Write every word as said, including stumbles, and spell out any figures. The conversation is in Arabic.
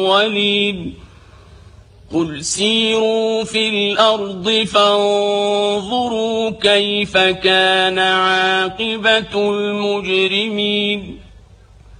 الأولين قل سيروا في الأرض فانظروا كيف كان عاقبة المجرمين.